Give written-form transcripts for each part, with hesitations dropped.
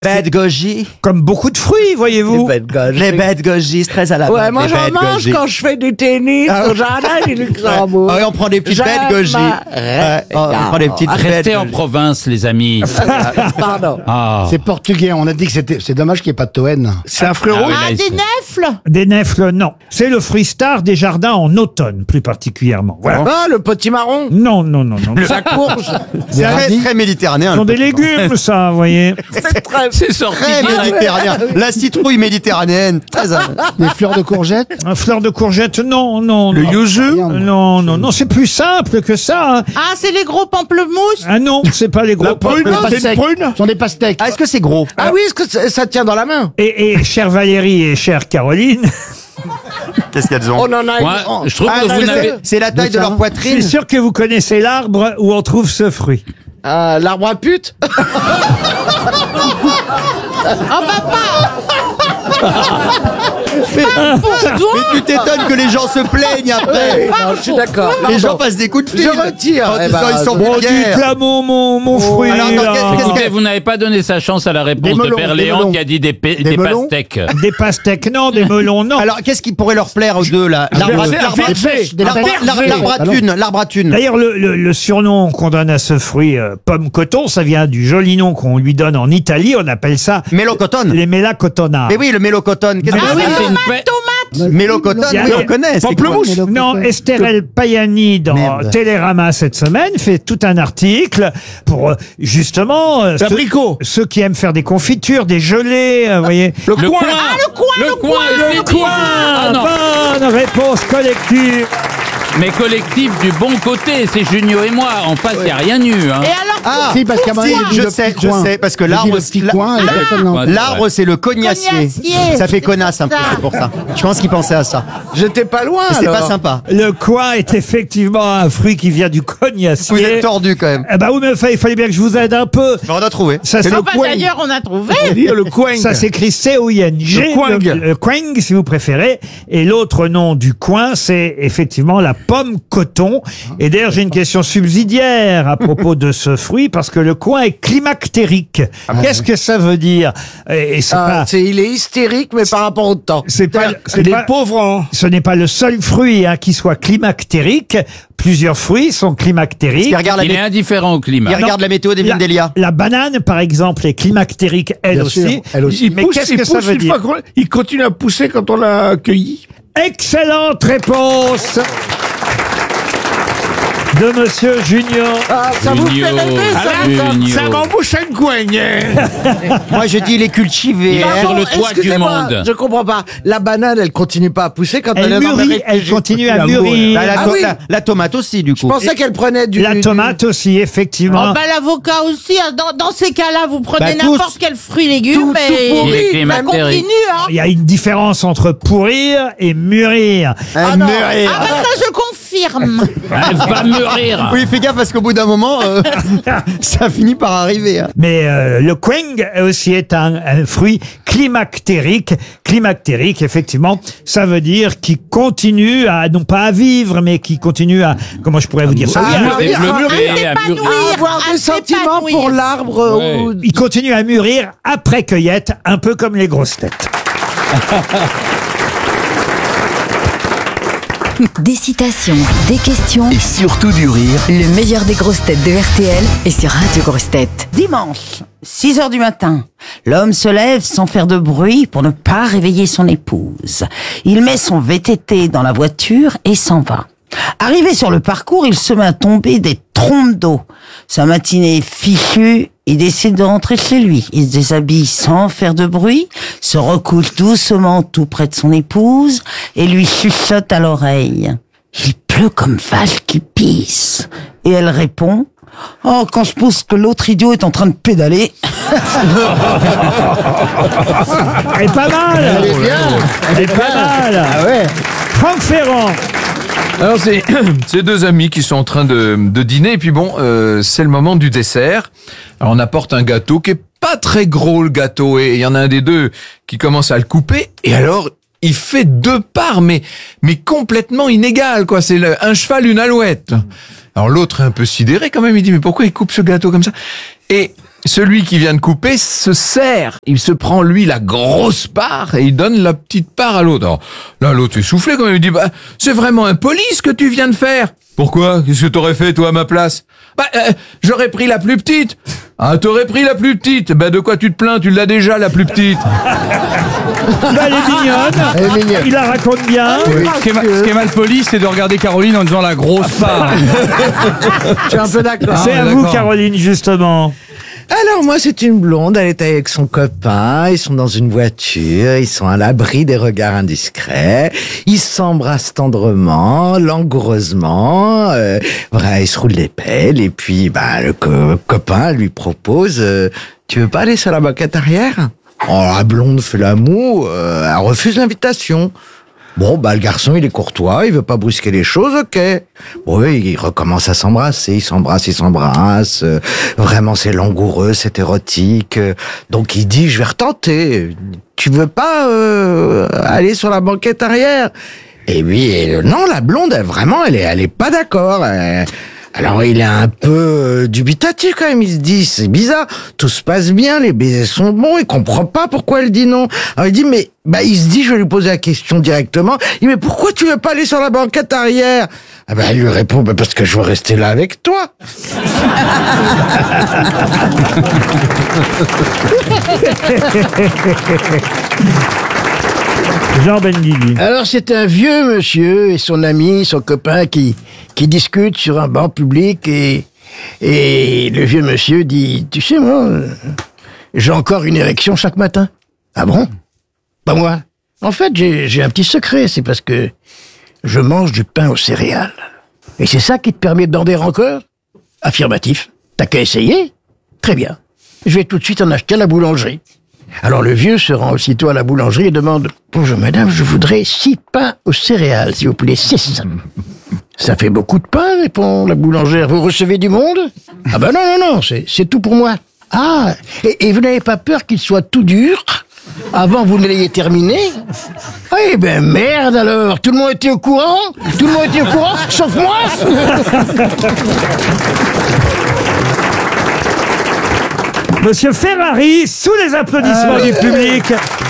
Bête goji. Comme beaucoup de fruits, voyez-vous. Les bêtes goji, c'est très à la mode. Ouais, moi les j'en bêtes mange goji. quand je fais du tennis au jardin du Luxembourg. Ah oui, on prend des petites bêtes goji. Ouais, on prend des petites bêtes. Restez en province, les amis. Pardon. Ah. C'est portugais, on a dit que c'est dommage qu'il n'y ait pas de Toen. C'est un fruit rouge. là, il Des se- nèfles. Des nèfles, non. C'est le fruit star des jardins en automne, plus particulièrement. Voilà. Ah, le petit marron. Non. La courge. C'est très méditerranéen. Ce sont le des petit légumes, ça, vous voyez. C'est très... C'est sorti. Très méditerranéen. La citrouille méditerranéenne. Très à... Des fleurs de courgettes. Un fleur de courgette, non. Le yuzu. Non, c'est plus simple que ça. Hein. Ah, c'est les gros pamplemousses. Ah non, c'est pas les gros pommes. C'est une prune. Ce sont des pastèques. Ah, est-ce que c'est gros? Ah oui, est-ce que ça tient dans la main? Et chère Valérie et chère Caroline, Qu'est-ce qu'elles ont? On en a... Moi, je trouve Ah, que est-ce vous que n'avez... c'est la taille de leur je poitrine. suis sûr que vous connaissez l'arbre où on trouve ce fruit. L'arbre à pute. Oh, papa. Mais tu t'étonnes que les gens se plaignent après. Non, je suis d'accord. Les gens passent des coups de fil. Je retire. En Eh disant, ben, ils sont Bon, vulgaires. dites là mon fruit. Alors, attends, là. qu'est-ce Écoutez, vous n'avez pas donné sa chance à la réponse melons, de Père des Léon melons. qui a dit des melons. pastèques. Des pastèques, non, des melons, non. Alors, qu'est-ce qui pourrait leur plaire aux deux, là? L'arbre à thune. D'ailleurs, le surnom qu'on donne à ce fruit, pomme coton, ça vient du joli nom qu'on lui donne en Italie. On appelle ça Mélocotone. les mélacotona. Mais oui, le mélocotone. Qu'est-ce que Ah oui, c'est une paix. Mélocotone, Il y a- oui, on connaît. c'est quoi? Non, Estherelle Payani dans Merde. Télérama cette semaine fait tout un article pour justement ceux qui aiment faire des confitures, des gelées, vous voyez. Le coin. Le coin. Ah non. Bonne réponse collective. Mais collectif du bon côté, c'est Junio et moi. En face, il n'y a rien eu. Hein. Et alors, Ah, Si, parce qu'à un moment, si, il dit je le sais, petit coin. parce que Il dit l'arbre, le petit coin et personne n'en- l'arbre, c'est le cognacier. Cognacier, Ça fait c'est connasse un peu, ça. c'est pour ça. Je pense qu'il pensait à ça. J'étais pas loin, C'est alors. pas sympa. Le coin est effectivement un fruit qui vient du Vous cognacier. êtes tordu quand même. Eh ben oui, mais enfin, il fallait bien que je vous aide un peu. On a trouvé. Ça, c'est ah bah, d'ailleurs, on a trouvé. Ça s'écrit C-O-I-N-G. Le quang, si vous préférez. Et l'autre nom du coin, c'est effectivement la pomme coton. Et d'ailleurs, j'ai une question subsidiaire à propos de ce fruit, parce que le coin est climactérique. Qu'est-ce que ça veut dire? Et c'est pas... Il est hystérique, mais par rapport au temps. C'est pas, pauvres. ce n'est pas le seul fruit qui soit climactérique. Plusieurs fruits sont climactériques. Il regarde Il est indifférent au climat. Il regarde la météo des Vindelia. La banane, par exemple, est climactérique elle Bien aussi. sûr, elle aussi. Mais qu'est-ce que ça veut dire? Il continue à pousser quand on l'a accueilli. Excellente réponse de Monsieur Junior. Ah, ça vous fait Junio. rêver, ça? Junio. Ça m'embouche un coin. Moi, je dis il est cultivé. Il est sur le toit du Excusez-moi, monde. je comprends pas. La banane, elle continue pas à pousser quand elle Elle est dans mûrit, elle continue à mûrir. La, Ah oui. la tomate aussi, du Je coup. pensais qu'elle prenait du... La tomate aussi, effectivement. Oh, bah, l'avocat aussi. Hein. Dans ces cas-là, vous prenez Bah, tous. n'importe quel fruit légume Tout et pourri. Il est ça climactérique. continue. Hein. Il y a une différence entre pourrir et mûrir. Ah bah ça, je confirme. Elle va mûrir. Oui, fais gaffe parce qu'au bout d'un moment, ça finit par arriver. Hein. Mais le quang aussi est un fruit climactérique. Climactérique, effectivement, ça veut dire qui continue à, non pas à vivre, mais qui continue à, comment je pourrais vous dire ça? À Oui, développer, à mûrir. À avoir à des sentiments s'épanouir. pour l'arbre. Ouais. ou- il continue à mûrir après cueillette, un peu comme les grosses têtes. Des citations, des questions, Et surtout du rire. le meilleur des grosses têtes de RTL est sur Radio Grosses Têtes. Dimanche, 6 heures du matin, l'homme se lève sans faire de bruit pour ne pas réveiller son épouse. Il met son VTT dans la voiture et s'en va. Arrivé sur le parcours, il se met à tomber des trompes d'eau. Sa matinée est fichue, il décide de rentrer chez lui. Il se déshabille sans faire de bruit, se recouche doucement tout près de son épouse et lui chuchote à l'oreille. Il pleut comme vache qui pisse. Et elle répond: oh, quand je pense que l'autre idiot est en train de pédaler. Elle est pas mal! Elle est bien. Elle est pas mal! Ah ouais. Franck Ferrand! Alors c'est deux amis qui sont en train de dîner et puis bon, c'est le moment du dessert. Alors on apporte un gâteau qui est pas très gros, le gâteau, et il y en a un des deux qui commence à le couper et alors il fait deux parts mais complètement inégales, quoi. C'est un cheval, une alouette. Alors l'autre est un peu sidéré quand même, il dit mais pourquoi il coupe ce gâteau comme ça? Et celui qui vient de couper se sert. Il se prend, lui, la grosse part et il donne la petite part à l'autre. Alors, là, l'autre est soufflé quand même. Il dit, bah, c'est vraiment impoli ce que tu viens de faire. Pourquoi? Qu'est-ce que t'aurais fait, toi, à ma place? Bah, j'aurais pris la plus petite. Ah, t'aurais pris la plus petite. Bah, de quoi tu te plains? Tu l'as déjà, la plus petite. Bah, elle est mignonne. Il la raconte bien. Ce qui est mal poli, c'est de regarder Caroline en disant la grosse part. Je suis un peu d'accord. C'est à vous, Caroline, justement. Alors moi c'est une blonde, elle est avec son copain, ils sont dans une voiture, ils sont à l'abri des regards indiscrets, ils s'embrassent tendrement, langoureusement, ils se roulent les pelles et puis le copain lui propose tu veux pas aller sur la banquette arrière? Oh, la blonde fait l'amour, elle refuse l'invitation. Bon, le garçon, il est courtois, il veut pas brusquer les choses, ok. Bon, il recommence à s'embrasser, il s'embrasse. Vraiment, c'est langoureux, c'est érotique. Donc, il dit, je vais retenter. Tu veux pas aller sur la banquette arrière? Et oui, non, la blonde, elle est pas d'accord. Alors, il est un peu dubitatif quand même. Il se dit, c'est bizarre, tout se passe bien, les baisers sont bons, il comprend pas pourquoi elle dit non. Alors, il dit, il se dit, je vais lui poser la question directement. Il dit, mais pourquoi tu veux pas aller sur la banquette arrière? Elle lui répond, parce que je veux rester là avec toi. Jean Benguigui. Alors c'est un vieux monsieur et son ami, son copain qui discutent sur un banc public et le vieux monsieur dit, tu sais moi, j'ai encore une érection chaque matin. Ah bon? Pas moi. En fait j'ai un petit secret, c'est parce que je mange du pain aux céréales. Et c'est ça qui te permet de bander encore? Affirmatif. T'as qu'à essayer? Très bien. Je vais tout de suite en acheter à la boulangerie. Alors le vieux se rend aussitôt à la boulangerie et demande « Bonjour madame, je voudrais 6 pains aux céréales, s'il vous plaît, 6. » « Ça fait beaucoup de pain, répond la boulangère. Vous recevez du monde? Ah ben non, c'est tout pour moi. Ah, et vous n'avez pas peur qu'il soit tout dur avant que vous ne l'ayez terminé? Eh ben merde alors, tout le monde était au courant? Tout le monde était au courant, sauf moi? Monsieur Ferrari, sous les applaudissements du public.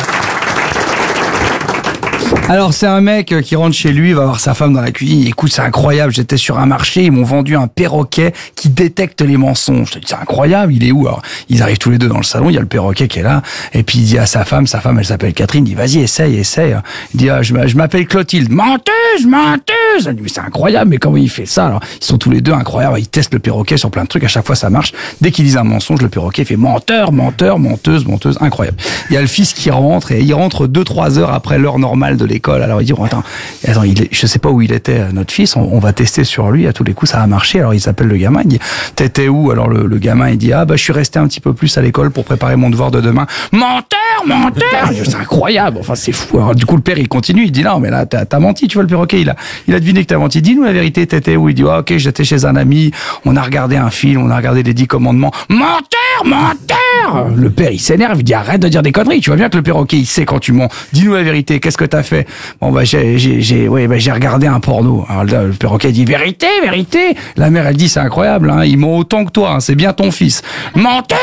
Alors c'est un mec qui rentre chez lui, il va voir sa femme dans la cuisine. Écoute, c'est incroyable, j'étais sur un marché, ils m'ont vendu un perroquet qui détecte les mensonges. Je te dis, c'est incroyable, il est où? Alors, ils arrivent tous les deux dans le salon, il y a le perroquet qui est là, et puis il dit à sa femme elle s'appelle Catherine, il dit vas-y, essaye. Il dit je m'appelle Clotilde. Menteuse. Elle dit mais c'est incroyable, mais comment il fait ça? Alors ils sont tous les deux incroyables, ils testent le perroquet sur plein de trucs, à chaque fois ça marche. Dès qu'ils disent un mensonge, le perroquet fait menteur, menteuse, incroyable. Il y a le fils qui rentre, et il rentre 2-3 heures après l'heure normale de l'école. Alors il dit attends, je sais pas où il était notre fils, on va tester sur lui, à tous les coups ça a marché. Alors il s'appelle le gamin, il dit t'étais où? Alors le gamin il dit je suis resté un petit peu plus à l'école pour préparer mon devoir de demain. Menteur. C'est incroyable, enfin c'est fou. Alors du coup le père il continue, il dit non mais là t'as menti, tu vois, le perroquet il a deviné que t'as menti. Dis-nous la vérité, t'étais où? Il dit ok, j'étais chez un ami, on a regardé un film, on a regardé les 10 commandements. Menteur. Le père il s'énerve, il dit arrête de dire des conneries, tu vois bien que le perroquet il sait quand tu mens. Dis-nous la vérité, qu'est-ce que t'as fait? Bon j'ai regardé un porno. Alors le perroquet dit vérité. La mère elle dit c'est incroyable, hein, ils ment autant que toi, hein, c'est bien ton fils. Menteuse.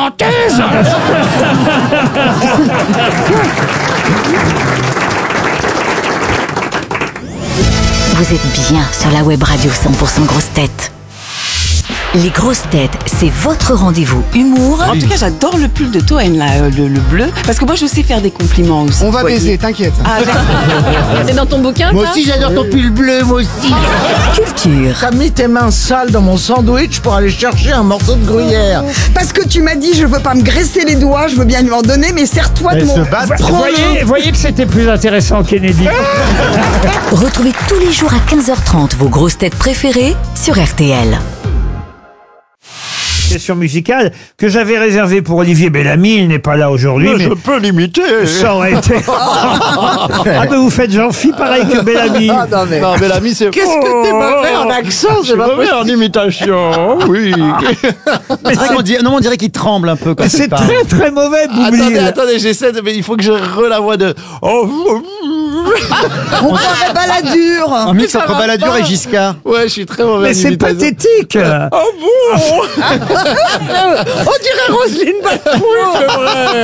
Vous êtes bien sur la web radio 100% grosses têtes. Les grosses têtes, c'est votre rendez-vous humour. En tout cas, j'adore le pull de Toen, là, le bleu. Parce que moi, je sais faire des compliments aussi. On va baiser, t'inquiète. Ah, c'est dans ton bouquin, Moi aussi, j'adore ton pull bleu, moi aussi. Culture. T'as mis tes mains sales dans mon sandwich pour aller chercher un morceau de gruyère. Parce que tu m'as dit, je veux pas me graisser les doigts, je veux bien lui en donner, mais serre-toi de mon... Voyez que c'était plus intéressant, Kennedy. Retrouvez tous les jours à 15h30 vos grosses têtes préférées sur RTL. Question musicale que j'avais réservée pour Olivier Bellamy, il n'est pas là aujourd'hui. Mais je peux l'imiter. Ça aurait été... mais vous faites Jean-Phi pareil que Bellamy. Non, Bellamy, c'est... Qu'est-ce que t'es mauvais en accent? C'est mauvais en imitation, oui. On dirait qu'il tremble un peu quand c'est très très mauvais, Boublil. Attendez, j'essaie de... Mais il faut que je la voix de... On croirait Balladur. Un mix entre Balladur et Giscard. Ouais, je suis très mauvais. Mais c'est pathétique. Oh bon. On dirait Roselyne Bachelot.